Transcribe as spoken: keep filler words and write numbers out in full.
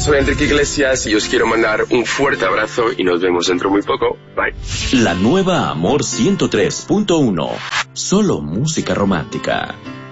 soy Enrique Iglesias y os quiero mandar un fuerte abrazo y nos vemos dentro muy poco. Bye. La nueva Amor ciento tres punto uno. Solo música romántica.